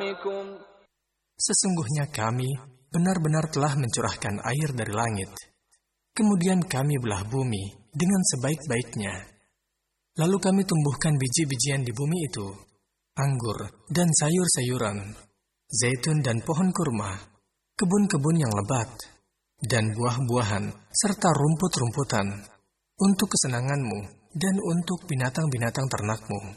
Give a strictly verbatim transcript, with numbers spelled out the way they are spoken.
Sesungguhnya kami benar-benar telah mencurahkan air dari langit. Kemudian kami belah bumi dengan sebaik-baiknya. Lalu kami tumbuhkan biji-bijian di bumi itu, anggur dan sayur-sayuran, zaitun dan pohon kurma, kebun-kebun yang lebat, dan buah-buahan, serta rumput-rumputan, untuk kesenanganmu dan untuk binatang-binatang ternakmu.